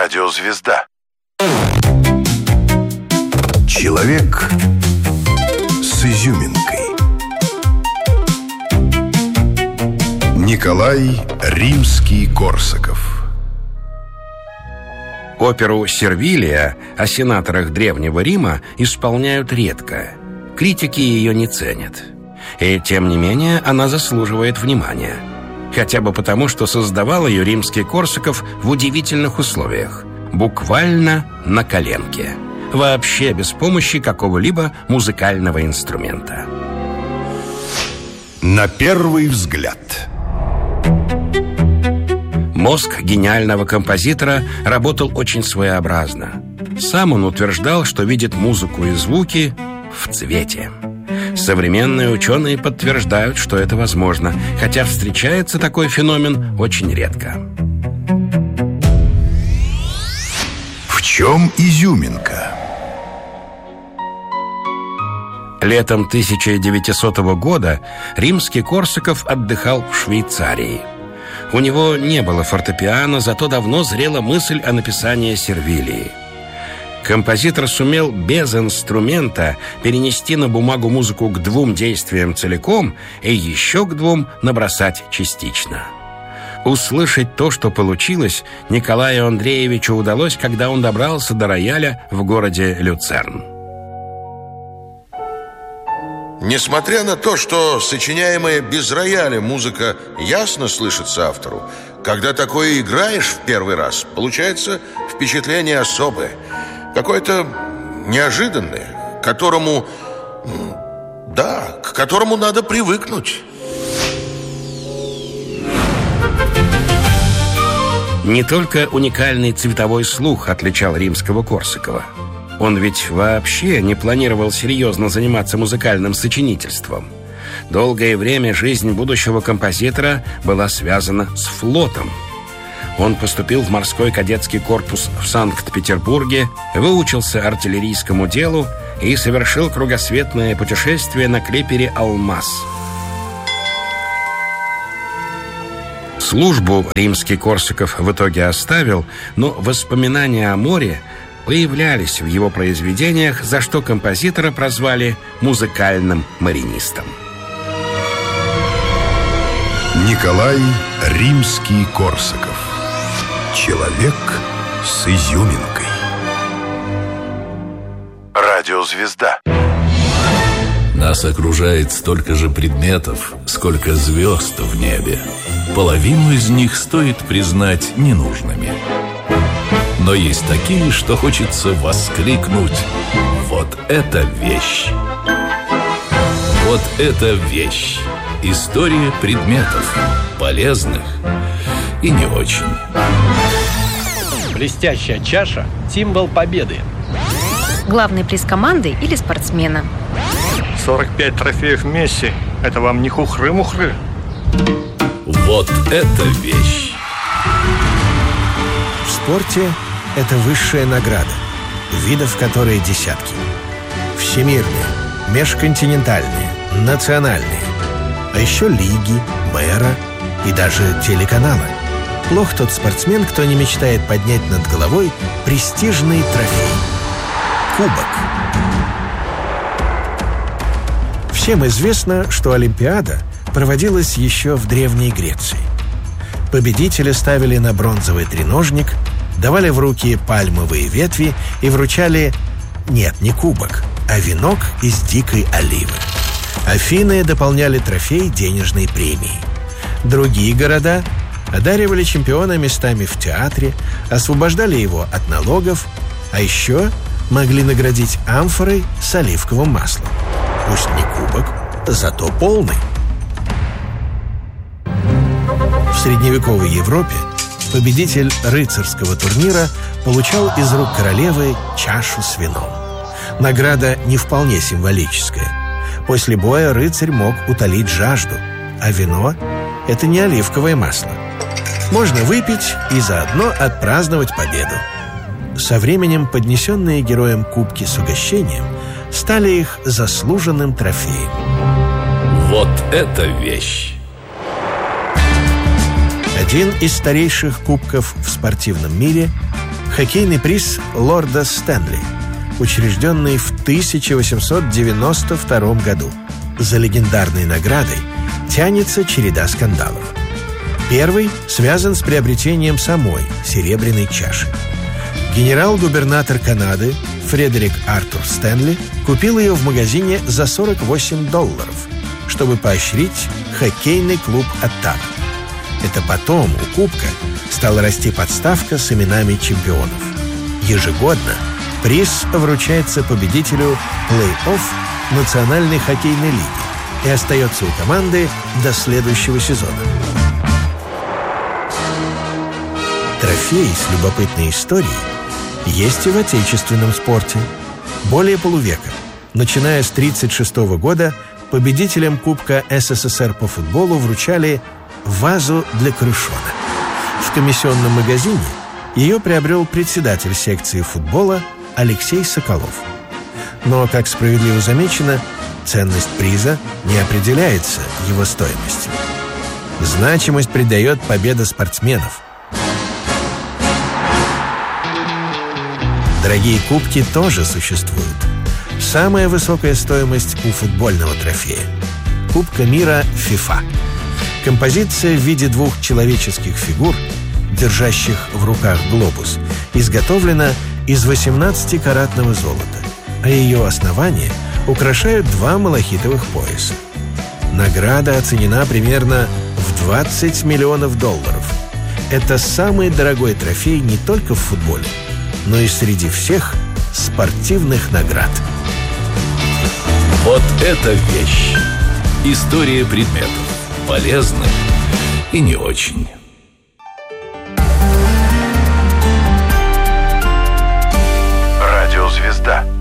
Радиозвезда. Человек с изюминкой. Николай Римский-Корсаков. Оперу «Сервилия» о сенаторах Древнего Рима исполняют редко. Критики ее не ценят. И, тем не менее, она заслуживает внимания. Хотя бы потому, что создавал ее Римский-Корсаков в удивительных условиях. Буквально на коленке. Вообще без помощи какого-либо музыкального инструмента. На первый взгляд. Мозг гениального композитора работал очень своеобразно. Сам он утверждал, что видит музыку и звуки в цвете. Современные ученые подтверждают, что это возможно, хотя встречается такой феномен очень редко. В чем изюминка? Летом 1900 года Римский-Корсаков отдыхал в Швейцарии. У него не было фортепиано, зато давно зрела мысль о написании «Сервилии». Композитор сумел без инструмента перенести на бумагу музыку к двум действиям целиком и еще к двум набросать частично. Услышать то, что получилось, Николаю Андреевичу удалось, когда он добрался до рояля в городе Люцерн. Несмотря на то, что сочиняемая без рояля музыка ясно слышится автору, когда такое играешь в первый раз, получается впечатление особое, какое-то неожиданное, к которому надо привыкнуть. Не только уникальный цветовой слух отличал Римского-Корсакова. Он ведь вообще не планировал серьезно заниматься музыкальным сочинительством. Долгое время жизнь будущего композитора была связана с флотом. Он поступил в морской кадетский корпус в Санкт-Петербурге, выучился артиллерийскому делу и совершил кругосветное путешествие на клипере «Алмаз». Службу Римский-Корсаков в итоге оставил, но воспоминания о море появлялись в его произведениях, за что композитора прозвали музыкальным маринистом. Николай Римский-Корсаков. Человек с изюминкой. Радиозвезда. Нас окружает столько же предметов, сколько звезд в небе. Половину из них стоит признать ненужными. Но есть такие, что хочется воскликнуть: вот это вещь! Вот это вещь! История предметов, полезных и не очень. Блестящая чаша – символ победы. Главный приз команды или спортсмена. 45 трофеев Месси – это вам не хухры-мухры. Вот это вещь! В спорте это высшая награда, видов которой десятки. Всемирные, межконтинентальные, национальные. А еще лиги, мэра и даже телеканалы. Плох тот спортсмен, кто не мечтает поднять над головой престижный трофей – кубок. Всем известно, что Олимпиада проводилась еще в Древней Греции. Победителя ставили на бронзовый треножник, давали в руки пальмовые ветви и вручали, не кубок, а венок из дикой оливы. Афины дополняли трофей денежной премией. Другие города одаривали чемпиона местами в театре, освобождали его от налогов, а еще могли наградить амфорой с оливковым маслом. Пусть не кубок, зато полный. В средневековой Европе победитель рыцарского турнира получал из рук королевы чашу с вином. Награда не вполне символическая. После боя рыцарь мог утолить жажду, а вино – это не оливковое масло. Можно выпить и заодно отпраздновать победу. Со временем поднесенные героям кубки с угощением стали их заслуженным трофеем. Вот это вещь! Один из старейших кубков в спортивном мире хоккейный приз лорда Стэнли, учрежденный в 1892 году. За легендарной наградой тянется череда скандалов. Первый связан с приобретением самой серебряной чаши. Генерал-губернатор Канады Фредерик Артур Стэнли купил ее в магазине за $48, чтобы поощрить хоккейный клуб «Оттава». Это потом у кубка стала расти подставка с именами чемпионов. Ежегодно приз вручается победителю плей-офф Национальной хоккейной лиги и остается у команды до следующего сезона. Трофей с любопытной историей есть и в отечественном спорте. Более полувека, начиная с 1936 года, победителям Кубка СССР по футболу вручали вазу для крышона. В комиссионном магазине ее приобрел председатель секции футбола Алексей Соколов. Но, как справедливо замечено, ценность приза не определяется его стоимостью. Значимость придает победа спортсменов. Дорогие кубки тоже существуют. Самая высокая стоимость у футбольного трофея – Кубка мира FIFA. Композиция в виде двух человеческих фигур, держащих в руках глобус, изготовлена из 18-каратного золота, а ее основание украшают два малахитовых пояса. Награда оценена примерно в $20 миллионов. Это самый дорогой трофей не только в футболе, но и среди всех спортивных наград. Вот это вещь. История предметов. Полезных и не очень. Радиозвезда.